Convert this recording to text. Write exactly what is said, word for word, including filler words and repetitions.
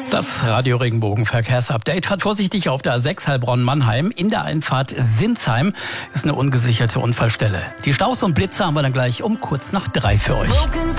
Das Radio Regenbogen Verkehrsupdate. Fahrt vorsichtig auf der A sechs Heilbronn-Mannheim. In der Einfahrt Sinsheim ist eine ungesicherte Unfallstelle. Die Staus und Blitze haben wir dann gleich um kurz nach drei für euch.